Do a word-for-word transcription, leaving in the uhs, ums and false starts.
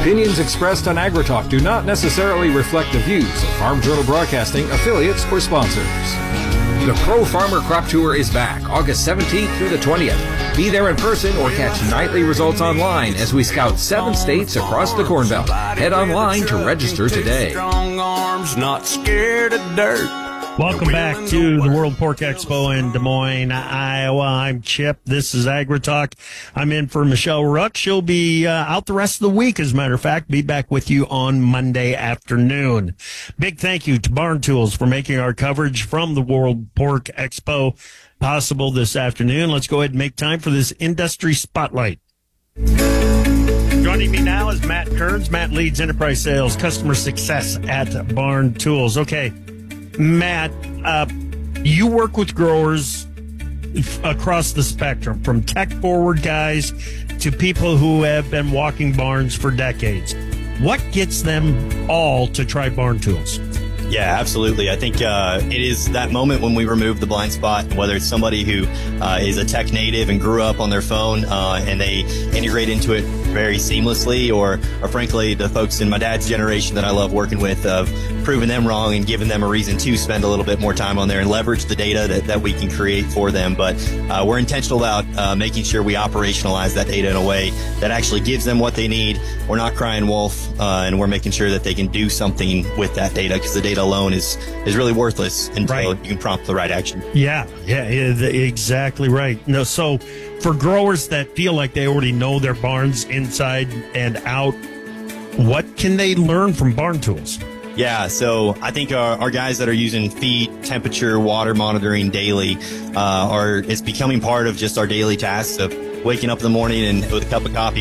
Opinions expressed on AgriTalk do not necessarily reflect the views of Farm Journal Broadcasting, affiliates, or sponsors. The Pro Farmer Crop Tour is back August seventeenth through the twentieth. Be there in person or catch nightly results online as we scout seven states across the Corn Belt. Head online to register today. Strong arms, not scared of dirt. Welcome back to the World Pork Expo in Des Moines, Iowa. I'm Chip. This is AgriTalk. I'm in for Michelle Rook. She'll be uh, out the rest of the week, as a matter of fact. Be back with you on Monday afternoon. Big thank you to Barn Tools for making our coverage from the World Pork Expo possible this afternoon. Let's go ahead and make time for this industry spotlight. Joining me now is Matt Kearns. Matt leads enterprise sales, customer success at Barn Tools. Okay. Matt, uh, you work with growers f- across the spectrum, from tech-forward guys to people who have been walking barns for decades. What gets them all to try Barn Tools? Yeah, absolutely. I think uh, it is that moment when we remove the blind spot, whether it's somebody who uh, is a tech native and grew up on their phone uh, and they integrate into it very seamlessly, or, or frankly, the folks in my dad's generation that I love working with, of proving them wrong and giving them a reason to spend a little bit more time on there and leverage the data that, that we can create for them. But uh, we're intentional about uh, making sure we operationalize that data in a way that actually gives them what they need. We're not crying wolf, uh, and we're making sure that they can do something with that data, because the data alone is is really worthless until right. you can prompt the right action. Yeah, yeah, exactly right. No, so for growers that feel like they already know their barns inside and out, what can they learn from Barn Tools? Yeah, so I think our, our guys that are using feed, temperature, water monitoring daily uh, are it's becoming part of just our daily tasks of waking up in the morning and with a cup of coffee